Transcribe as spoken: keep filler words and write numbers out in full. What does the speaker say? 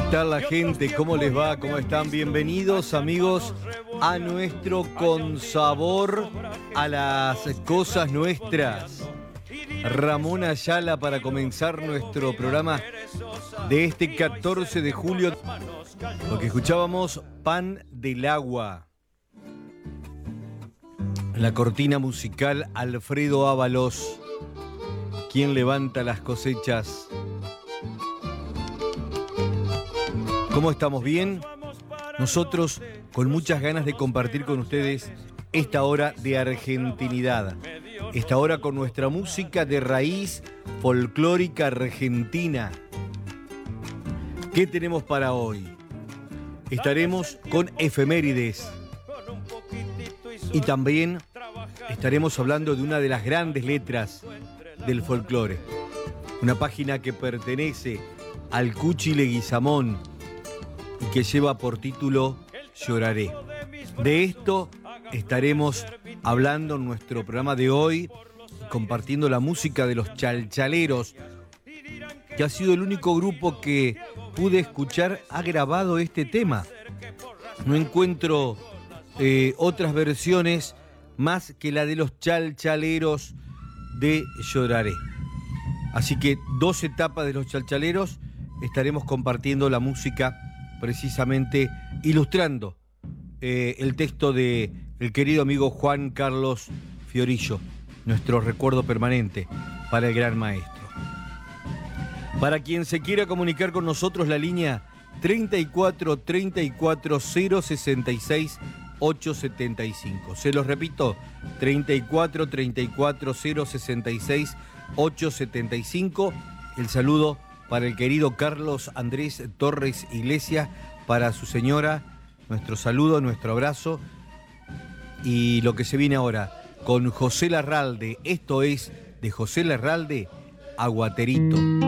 tal la gente? ¿Cómo les va? ¿Cómo están? Bienvenidos, amigos, a nuestro Con Sabor a las Cosas Nuestras. Ramón Ayala para comenzar nuestro programa de este catorce de julio. Lo que escuchábamos, Pan del Agua. La cortina musical, Alfredo Ábalos. ¿Quién levanta las cosechas? ¿Cómo estamos? ¿Bien? Nosotros con muchas ganas de compartir con ustedes esta hora de argentinidad. Esta hora con nuestra música de raíz folclórica argentina. ¿Qué tenemos para hoy? Estaremos con efemérides. Y también estaremos hablando de una de las grandes letras del folclore. Una página que pertenece al Cuchi Leguizamón y que lleva por título Lloraré. De esto estaremos hablando en nuestro programa de hoy, compartiendo la música de los Chalchaleros, que ha sido el único grupo que pude escuchar ha grabado este tema. No encuentro eh, otras versiones más que la de los Chalchaleros de Lloraré. Así que dos etapas de los Chalchaleros estaremos compartiendo la música, precisamente ilustrando eh, el texto de el querido amigo Juan Carlos Fiorillo, nuestro recuerdo permanente para el gran maestro. Para quien se quiera comunicar con nosotros, la línea treinta y cuatro, treinta y cuatro, cero sesenta y seis, ochocientos setenta y cinco. Se los repito, treinta y cuatro, treinta y cuatro, cero sesenta y seis, ochocientos setenta y cinco. El saludo para el querido Carlos Andrés Torres Iglesias, para su señora, nuestro saludo, nuestro abrazo. Y lo que se viene ahora con José Larralde, esto es de José Larralde, Aguaterito.